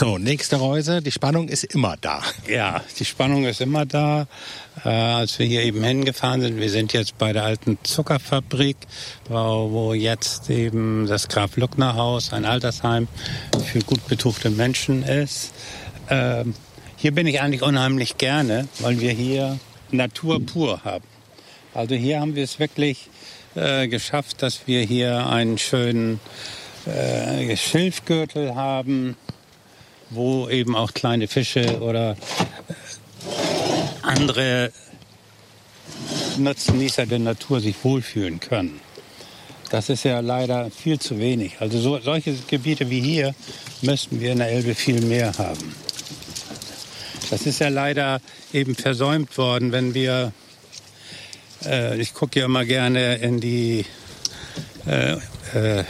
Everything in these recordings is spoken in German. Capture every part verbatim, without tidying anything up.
So, nächste Reise. Die Spannung ist immer da. Ja, die Spannung ist immer da. Äh, als wir hier eben hingefahren sind, wir sind jetzt bei der alten Zuckerfabrik, wo, wo jetzt eben das Graf-Luckner-Haus, ein Altersheim für gut betuchte Menschen ist. Äh, hier bin ich eigentlich unheimlich gerne, weil wir hier Natur pur haben. Also hier haben wir es wirklich äh, geschafft, dass wir hier einen schönen äh, Schilfgürtel haben, wo eben auch kleine Fische oder andere Nutznießer der Natur sich wohlfühlen können. Das ist ja leider viel zu wenig. Also so, solche Gebiete wie hier müssten wir in der Elbe viel mehr haben. Das ist ja leider eben versäumt worden, wenn wir, äh, ich gucke ja immer gerne in die äh, äh,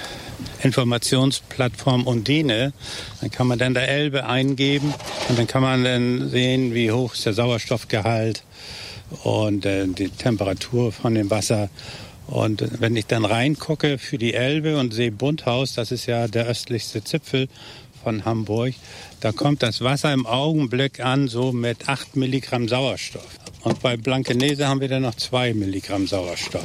Informationsplattform Undine, dann kann man dann der Elbe eingeben und dann kann man dann sehen, wie hoch ist der Sauerstoffgehalt und äh, die Temperatur von dem Wasser. Und wenn ich dann reingucke für die Elbe und sehe Bunthaus, das ist ja der östlichste Zipfel von Hamburg, da kommt das Wasser im Augenblick an so mit acht Milligramm Sauerstoff. Und bei Blankenese haben wir dann noch zwei Milligramm Sauerstoff.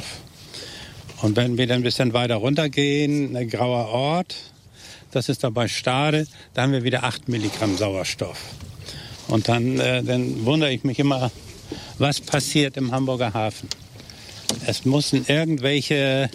Und wenn wir dann ein bisschen weiter runtergehen, ein grauer Ort, das ist da bei Stade, da haben wir wieder acht Milligramm Sauerstoff. Und dann, äh, dann wundere ich mich immer, was passiert im Hamburger Hafen. Es müssen irgendwelche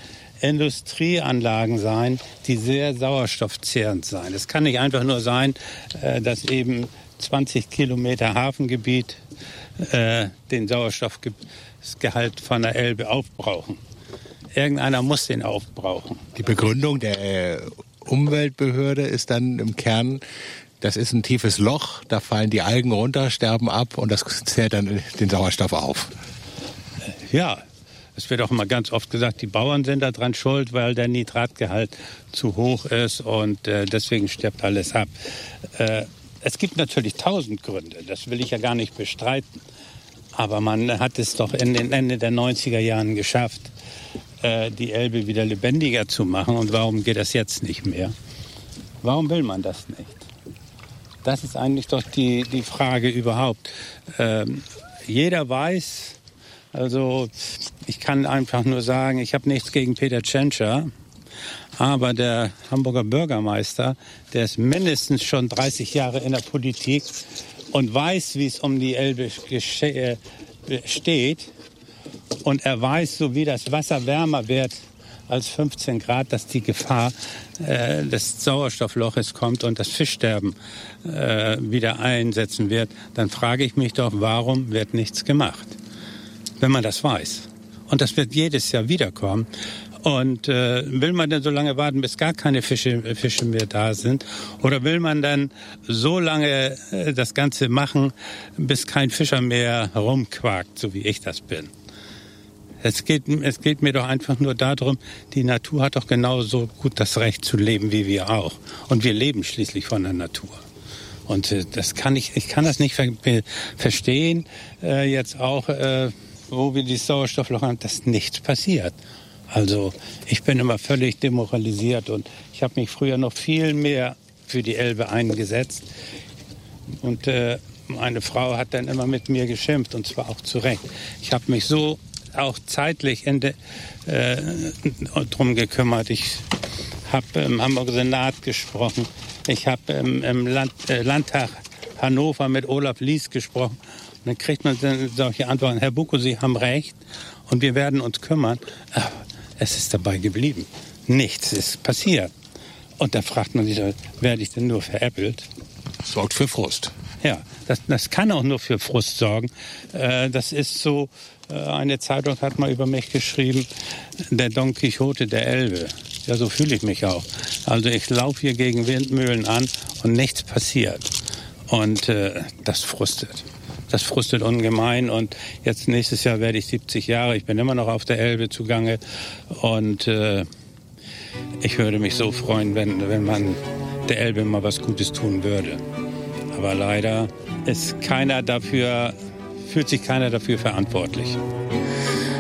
Industrieanlagen sein, die sehr sauerstoffzehrend sein. Es kann nicht einfach nur sein, äh, dass eben zwanzig Kilometer Hafengebiet äh, den Sauerstoffgehalt von der Elbe aufbrauchen. Irgendeiner muss den aufbrauchen. Die Begründung der Umweltbehörde ist dann im Kern, das ist ein tiefes Loch, da fallen die Algen runter, sterben ab und das zehrt dann den Sauerstoff auf. Ja, es wird auch immer ganz oft gesagt, die Bauern sind da dran schuld, weil der Nitratgehalt zu hoch ist und äh, deswegen stirbt alles ab. Äh, es gibt natürlich tausend Gründe, das will ich ja gar nicht bestreiten. Aber man hat es doch in den Ende der neunziger Jahren geschafft, äh, die Elbe wieder lebendiger zu machen. Und warum geht das jetzt nicht mehr? Warum will man das nicht? Das ist eigentlich doch die, die Frage überhaupt. Ähm, jeder weiß, also ich kann einfach nur sagen, ich habe nichts gegen Peter Tschentscher, aber der Hamburger Bürgermeister, der ist mindestens schon dreißig Jahre in der Politik und weiß, wie es um die Elbe gesche- steht. Und er weiß, so wie das Wasser wärmer wird als fünfzehn Grad, dass die Gefahr äh, des Sauerstoffloches kommt und das Fischsterben äh, wieder einsetzen wird. Dann frage ich mich doch, warum wird nichts gemacht, wenn man das weiß? Und das wird jedes Jahr wiederkommen. Und äh, will man denn so lange warten, bis gar keine Fische, Fische mehr da sind? Oder will man dann so lange äh, das Ganze machen, bis kein Fischer mehr herumquakt, so wie ich das bin? Es geht, es geht mir doch einfach nur darum, die Natur hat doch genauso gut das Recht zu leben wie wir auch. Und wir leben schließlich von der Natur. Und äh, das kann ich, ich kann das nicht ver- verstehen, äh, jetzt auch, äh, wo wir die Sauerstoffloch haben, dass nichts passiert. Also ich bin immer völlig demoralisiert und ich habe mich früher noch viel mehr für die Elbe eingesetzt. Und äh, meine Frau hat dann immer mit mir geschimpft und zwar auch zu Recht. Ich habe mich so auch zeitlich in de, äh, drum gekümmert. Ich habe im Hamburger Senat gesprochen. Ich habe im, im Land, äh, Landtag Hannover mit Olaf Lies gesprochen. Und dann kriegt man dann solche Antworten. Herr Bucko, Sie haben recht und wir werden uns kümmern. Aber es ist dabei geblieben. Nichts ist passiert. Und da fragt man sich, werde ich denn nur veräppelt? Das sorgt für Frust. Ja, das, das kann auch nur für Frust sorgen. Äh, das ist so, äh, eine Zeitung hat mal über mich geschrieben, der Don Quixote der Elbe. Ja, so fühle ich mich auch. Also ich laufe hier gegen Windmühlen an und nichts passiert. Und äh, das frustet. Das frustet ungemein und jetzt nächstes Jahr werde ich siebzig Jahre. Ich bin immer noch auf der Elbe zugange und äh, ich würde mich so freuen, wenn, wenn man der Elbe mal was Gutes tun würde. Aber leider ist keiner dafür, fühlt sich keiner dafür verantwortlich.